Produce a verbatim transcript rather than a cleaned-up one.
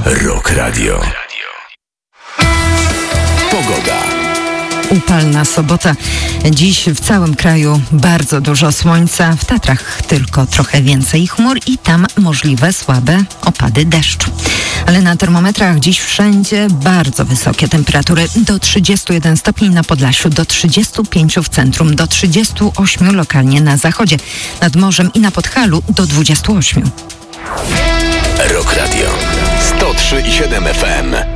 Rock Radio. Pogoda. Upalna sobota. Dziś w całym kraju bardzo dużo słońca, w Tatrach tylko trochę więcej chmur i tam możliwe słabe opady deszczu. Ale na termometrach dziś wszędzie bardzo wysokie temperatury. Do trzydziestu jeden stopni na Podlasiu, do trzydziestu pięciu w centrum, do trzydziestu ośmiu lokalnie na zachodzie. Nad morzem i na Podhalu do dwudziestu ośmiu. Rock Radio sto trzy i siedem F M.